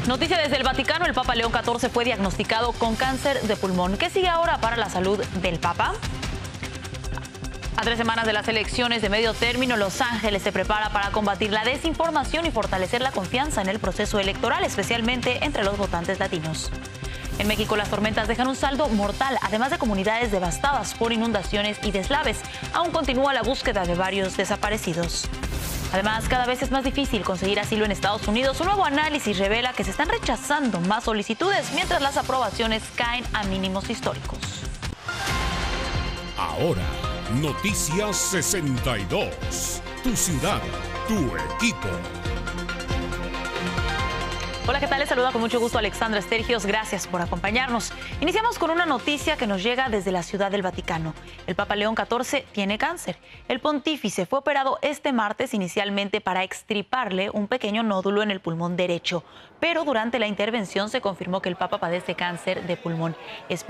Noticia desde el Vaticano, el Papa León XIV fue diagnosticado con cáncer de pulmón. ¿Qué sigue ahora para la salud del Papa? A 3 semanas de las elecciones de medio término, Los Ángeles se prepara para combatir la desinformación y fortalecer la confianza en el proceso electoral, especialmente entre los votantes latinos. En México, las tormentas dejan un saldo mortal, además de comunidades devastadas por inundaciones y deslaves. Aún continúa la búsqueda de varios desaparecidos. Además, cada vez es más difícil conseguir asilo en Estados Unidos. Un nuevo análisis revela que se están rechazando más solicitudes, mientras las aprobaciones caen a mínimos históricos. Ahora, Noticias 62. Tu ciudad, tu equipo. Hola, ¿qué tal? Les saluda con mucho gusto Alexandra Estergios. Gracias por acompañarnos. Iniciamos con una noticia que nos llega desde la Ciudad del Vaticano. El Papa León XIV tiene cáncer. El pontífice fue operado este martes inicialmente para extirparle un pequeño nódulo en el pulmón derecho, pero durante la intervención se confirmó que el Papa padece cáncer de pulmón.